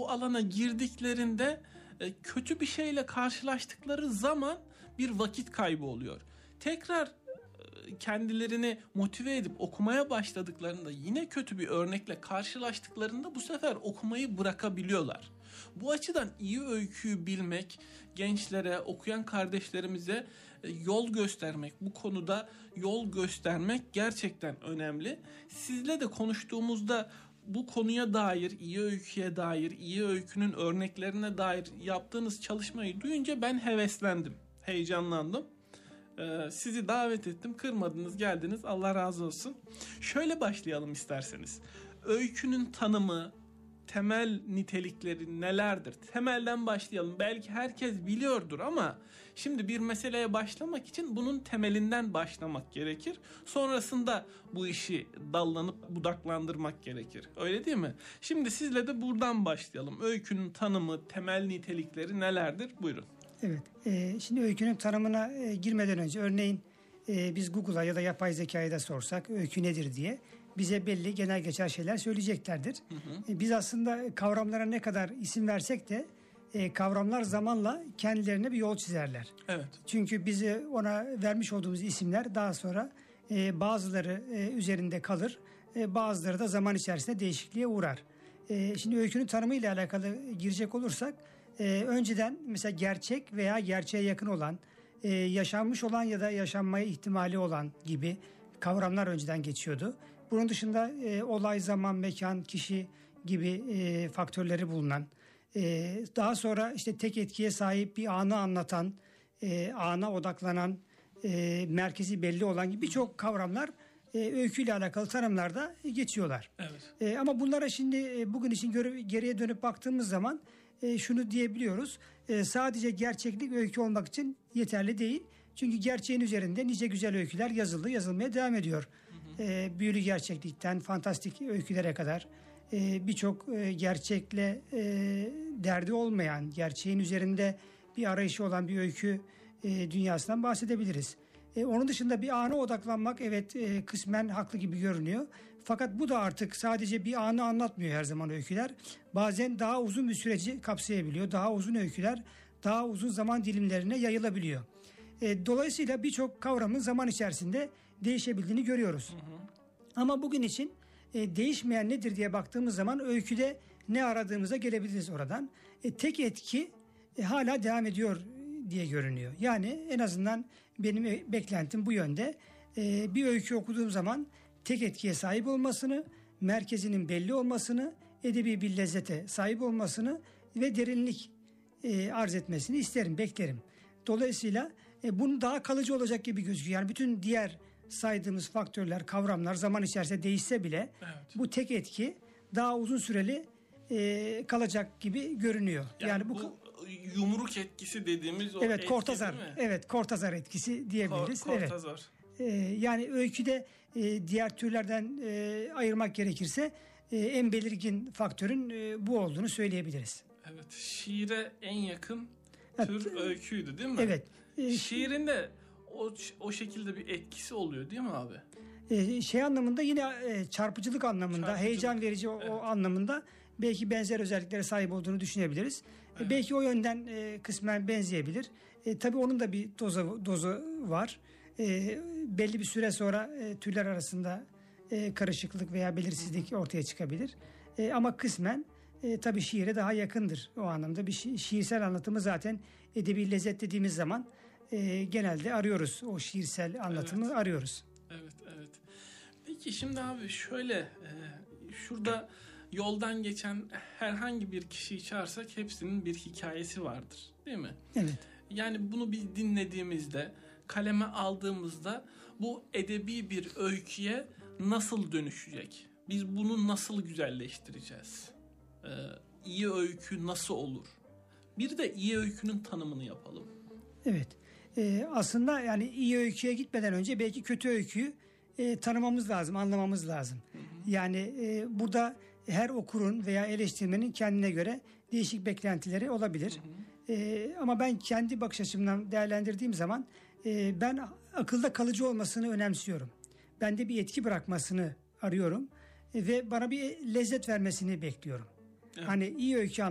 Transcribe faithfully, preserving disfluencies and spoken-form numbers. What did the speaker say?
bu alana girdiklerinde e, kötü bir şeyle karşılaştıkları zaman bir vakit kaybı oluyor. Tekrar kendilerini motive edip okumaya başladıklarında yine kötü bir örnekle karşılaştıklarında bu sefer okumayı bırakabiliyorlar. Bu açıdan iyi öyküyü bilmek, gençlere, okuyan kardeşlerimize yol göstermek, bu konuda yol göstermek gerçekten önemli. Sizle de konuştuğumuzda bu konuya dair, iyi öyküye dair, iyi öykünün örneklerine dair yaptığınız çalışmayı duyunca ben heveslendim, heyecanlandım. Ee, sizi davet ettim, kırmadınız, geldiniz, Allah razı olsun. Şöyle başlayalım isterseniz. Öykünün tanımı, temel nitelikleri nelerdir? Temelden başlayalım. Belki herkes biliyordur ama şimdi bir meseleye başlamak için bunun temelinden başlamak gerekir. Sonrasında bu işi dallanıp budaklandırmak gerekir. Öyle değil mi? Şimdi sizle de buradan başlayalım. Öykünün tanımı, temel nitelikleri nelerdir? Buyurun. Evet. E, şimdi öykünün tanımına e, girmeden önce örneğin e, biz Google'a ya da yapay zekaya da sorsak öykü nedir diye bize belli genel geçer şeyler söyleyeceklerdir. Hı hı. E, biz aslında kavramlara ne kadar isim versek de e, kavramlar zamanla kendilerine bir yol çizerler. Evet. Çünkü bize ona vermiş olduğumuz isimler daha sonra e, bazıları e, üzerinde kalır, e, bazıları da zaman içerisinde değişikliğe uğrar. E, şimdi öykünün tanımı ile alakalı girecek olursak Ee, önceden mesela gerçek veya gerçeğe yakın olan, e, yaşanmış olan ya da yaşanmaya ihtimali olan gibi kavramlar önceden geçiyordu. Bunun dışında e, olay, zaman, mekan, kişi gibi e, faktörleri bulunan, e, daha sonra işte tek etkiye sahip bir anı anlatan, e, ana odaklanan, e, merkezi belli olan gibi birçok kavramlar e, öyküyle alakalı tanımlarda geçiyorlar. Evet. E, ama bunlara şimdi e, bugün için göre, geriye dönüp baktığımız zaman E, şunu diyebiliyoruz. E, sadece gerçeklik öykü olmak için yeterli değil. Çünkü gerçeğin üzerinde nice güzel öyküler yazıldı, yazılmaya devam ediyor. Hı hı. E, büyülü gerçeklikten fantastik öykülere kadar e, birçok e, gerçekle e, derdi olmayan, gerçeğin üzerinde bir arayışı olan bir öykü e, dünyasından bahsedebiliriz. E, onun dışında bir ana odaklanmak evet e, kısmen haklı gibi görünüyor. Fakat bu da artık sadece bir anı anlatmıyor her zaman öyküler. Bazen daha uzun bir süreci kapsayabiliyor. Daha uzun öyküler daha uzun zaman dilimlerine yayılabiliyor. E, dolayısıyla birçok kavramın zaman içerisinde değişebildiğini görüyoruz. Hı hı. Ama bugün için e, değişmeyen nedir diye baktığımız zaman öyküde ne aradığımıza gelebiliriz oradan. E, tek etki e, hala devam ediyor diye görünüyor. Yani en azından benim beklentim bu yönde. Ee, bir öykü okuduğum zaman tek etkiye sahip olmasını, merkezinin belli olmasını, edebi bir lezzete sahip olmasını ve derinlik e, arz etmesini isterim, beklerim. Dolayısıyla e, bunun daha kalıcı olacak gibi gözüküyor. Yani bütün diğer saydığımız faktörler, kavramlar zaman içerisinde değişse bile evet, bu tek etki daha uzun süreli e, kalacak gibi görünüyor. Yani, yani bu, bu yumruk etkisi dediğimiz o evet, etki, Kortazar, evet, Kortazar etkisi diyebiliriz. Kor, Kortazar. Evet. Ee, yani öyküde e, diğer türlerden e, ayırmak gerekirse e, en belirgin faktörün e, bu olduğunu söyleyebiliriz. Evet, şiire en yakın evet, tür öyküydü değil mi? Evet. E, Şiirin de o o şekilde bir etkisi oluyor değil mi abi? E, şey anlamında yine e, çarpıcılık anlamında, çarpıcılık, heyecan verici o, evet, o anlamında belki benzer özelliklere sahip olduğunu düşünebiliriz. Evet. E, belki o yönden e, kısmen benzeyebilir. E, tabii onun da bir dozu, dozu var. E, belli bir süre sonra e, türler arasında e, karışıklık veya belirsizlik ortaya çıkabilir. E, ama kısmen e, tabii şiire daha yakındır o anlamda. Bir şi- şiirsel anlatımı zaten edebi lezzet dediğimiz zaman e, genelde arıyoruz. O şiirsel anlatımı evet, arıyoruz. Evet, evet. Peki şimdi abi şöyle, e, şurada yoldan geçen herhangi bir kişiyi çağırsak hepsinin bir hikayesi vardır, değil mi? Evet. Yani bunu biz dinlediğimizde, kaleme aldığımızda bu edebi bir öyküye nasıl dönüşecek? Biz bunu nasıl güzelleştireceğiz? Ee, iyi öykü nasıl olur? Bir de iyi öykünün tanımını yapalım. Evet. Ee, aslında yani iyi öyküye gitmeden önce belki kötü öyküyü e, tanımamız lazım, anlamamız lazım. Hı hı. Yani e, burada her okurun veya eleştirmenin kendine göre değişik beklentileri olabilir. Hı hı. E, ama ben kendi bakış açımdan değerlendirdiğim zaman e, ben akılda kalıcı olmasını önemsiyorum. Bende bir etki bırakmasını arıyorum e, ve bana bir lezzet vermesini bekliyorum. Evet. Hani iyi öykü